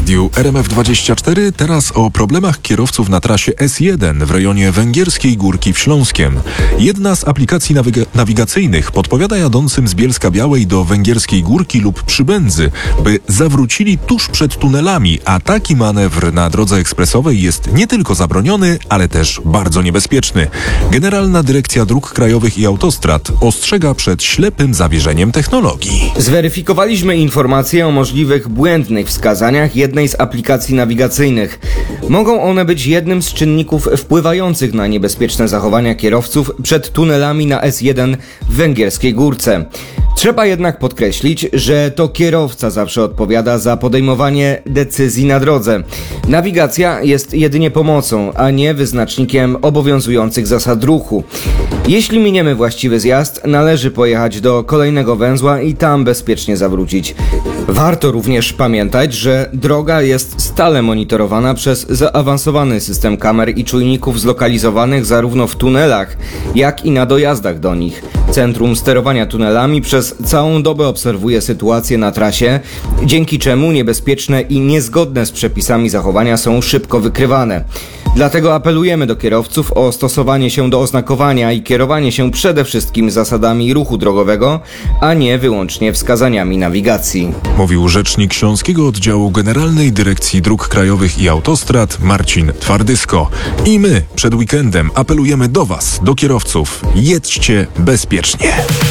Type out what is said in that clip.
radiu RMF24 teraz o problemach kierowców na trasie S1 w rejonie Węgierskiej Górki w Śląskiem. Jedna z aplikacji nawigacyjnych podpowiada jadącym z Bielska-Białej do Węgierskiej Górki lub Przybędzy, by zawrócili tuż przed tunelami, a taki manewr na drodze ekspresowej jest nie tylko zabroniony, ale też bardzo niebezpieczny. Generalna Dyrekcja Dróg Krajowych i Autostrad ostrzega przed ślepym zawierzeniem technologii. Zweryfikowaliśmy informacje o możliwych błędnych wskazaniach jednej z aplikacji nawigacyjnych. Mogą one być jednym z czynników wpływających na niebezpieczne zachowania kierowców przed tunelami na S1 w Węgierskiej Górce. Trzeba jednak podkreślić, że to kierowca zawsze odpowiada za podejmowanie decyzji na drodze. Nawigacja jest jedynie pomocą, a nie wyznacznikiem obowiązujących zasad ruchu. Jeśli miniemy właściwy zjazd, należy pojechać do kolejnego węzła i tam bezpiecznie zawrócić. Warto również pamiętać, że droga jest stale monitorowana przez zaawansowany system kamer i czujników zlokalizowanych zarówno w tunelach, jak i na dojazdach do nich. Centrum sterowania tunelami przez całą dobę obserwuje sytuację na trasie, dzięki czemu niebezpieczne i niezgodne z przepisami zachowania są szybko wykrywane. Dlatego apelujemy do kierowców o stosowanie się do oznakowania i kierowanie się przede wszystkim zasadami ruchu drogowego, a nie wyłącznie wskazaniami nawigacji. Mówił rzecznik Śląskiego Oddziału Generalnej Dyrekcji Dróg Krajowych i Autostrad Marcin Twardysko. I my przed weekendem apelujemy do Was, do kierowców: jedźcie bezpiecznie.